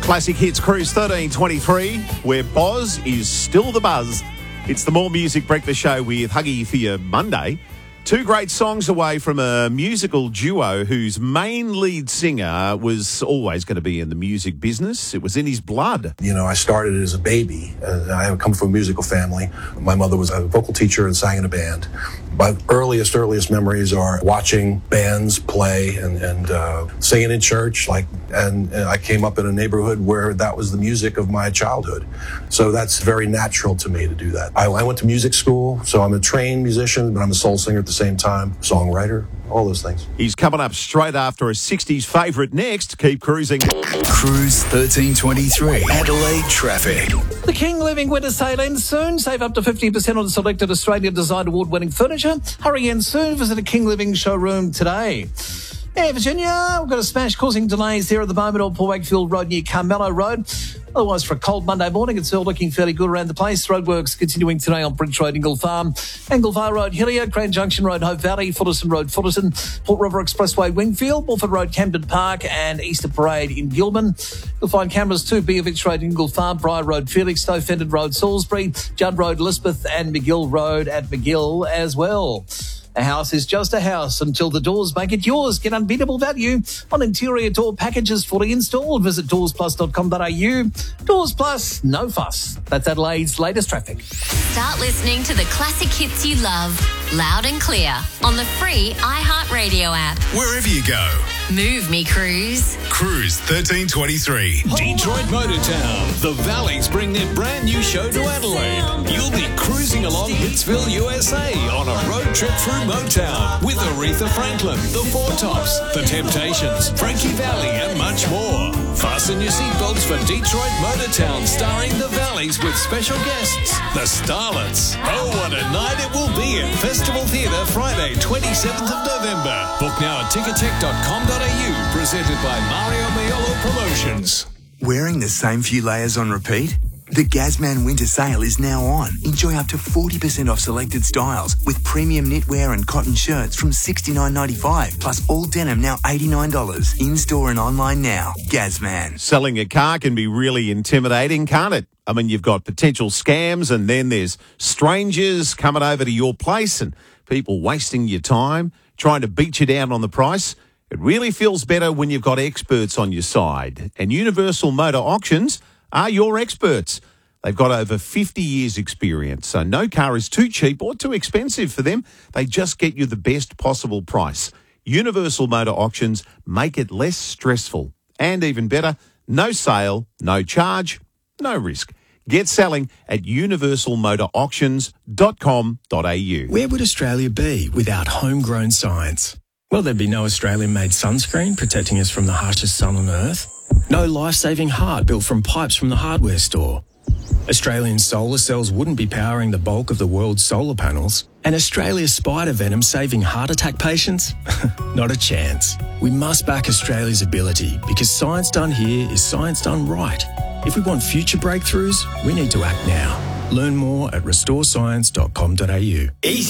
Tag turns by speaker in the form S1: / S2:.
S1: Classic Hits Cruise 1323, where Boz is still the buzz. It's the More Music Breakfast Show with Huggy for your Monday. Two great songs away from a musical duo whose main lead singer was always going to be in the music business. It was in his blood.
S2: You know, I started as a baby. I come from a musical family. My mother was a vocal teacher and sang in a band. My earliest memories are watching bands play and singing in church. And I came up in a neighborhood where that was the music of my childhood. So that's very natural to me to do that. I went to music school, so I'm a trained musician, but I'm a soul singer at the same time, songwriter, all those things.
S1: He's coming up straight after a 60s favourite next. Keep cruising.
S3: Cruise 1323, Adelaide traffic.
S4: The King Living Winter Sale ends soon. Save up to 50% on selected Australian Design Award-winning furniture. Hurry in soon. Visit a King Living showroom today. Hey, Virginia, we've got a smash causing delays there at the moment on Port Wakefield Road near Carmelo Road. Otherwise, for a cold Monday morning, it's all looking fairly good around the place. Roadworks continuing today on Bridge Road, Ingle Farm, Anglevale Road, Hillier, Grand Junction Road, Hope Valley, Fullerton Road, Fullerton, Port River Expressway, Wingfield, Bulford Road, Camden Park, and Easter Parade in Gilman. You'll find cameras too, Beavix Road, Ingle Farm, Briar Road, Felixstowe, Fendon Road, Salisbury, Judd Road, Elizabeth, and McGill Road at McGill as well. A house is just a house until the doors make it yours. Get unbeatable value on interior door packages fully installed. Visit doorsplus.com.au. Doors Plus, no fuss. That's Adelaide's latest traffic.
S5: Start listening to the classic hits you love, loud and clear, on the free iHeartRadio app.
S3: Wherever you go.
S5: Move me, Cruise.
S3: Cruise 1323.
S6: Detroit Motortown. The Valleys bring their brand new show to Adelaide. You'll be cruising along Hitsville, USA on a road trip through Motown with Aretha Franklin, The Four Tops, The Temptations, Frankie Valli and much more. Fasten your seatbelts for Detroit Motortown starring The Valleys with special guests, The Starlets. Oh, what a night it will be at Festival Theatre Friday, 27th of November. Book now at tickettech.com.au, presented by Mario Maiolo Promotions.
S7: Wearing the same few layers on repeat? The Gazman Winter Sale is now on. Enjoy up to 40% off selected styles with premium knitwear and cotton shirts from $69.95, plus all denim now $89. In-store and online now. Gazman.
S1: Selling a car can be really intimidating, can't it? I mean, you've got potential scams and then there's strangers coming over to your place and people wasting your time, trying to beat you down on the price. It really feels better when you've got experts on your side. And Universal Motor Auctions are your experts. They've got over 50 years experience, so no car is too cheap or too expensive for them. They just get you the best possible price. Universal Motor Auctions make it less stressful. And even better, no sale, no charge, no risk. Get selling at universalmotorauctions.com.au.
S8: Where would Australia be without homegrown science? Well, there'd be no Australian-made sunscreen protecting us from the harshest sun on Earth. No life-saving heart built from pipes from the hardware store. Australian solar cells wouldn't be powering the bulk of the world's solar panels. And Australia's spider venom saving heart attack patients? Not a chance. We must back Australia's ability because science done here is science done right. If we want future breakthroughs, we need to act now. Learn more at restorescience.com.au. Easy.